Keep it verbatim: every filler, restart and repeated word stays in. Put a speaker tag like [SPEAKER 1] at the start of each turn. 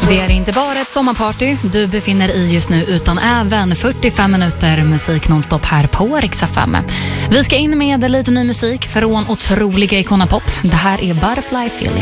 [SPEAKER 1] Det är inte bara ett sommarparty du befinner i just nu, utan även fyrtiofem minuter musik nonstop här på Rix F M. Vi ska in med lite ny musik från otroliga Icona Pop. Det här är Butterfly Feeling.